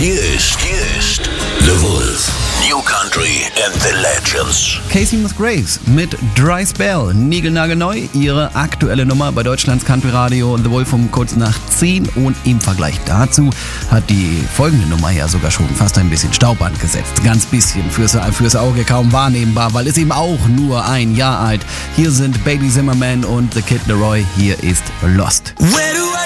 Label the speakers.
Speaker 1: Hier ist The Wolf. New Country and the Legends.
Speaker 2: Casey Musgraves mit Dry Spell, niegelnagelneu, ihre aktuelle Nummer bei Deutschlands Country Radio. The Wolf um kurz nach 10 und im Vergleich dazu hat die folgende Nummer ja sogar schon fast ein bisschen Staub angesetzt. Ganz bisschen, fürs Auge kaum wahrnehmbar, weil es eben auch nur ein Jahr alt. Hier sind Bailey Zimmerman und The Kid Laroi, hier ist Lost.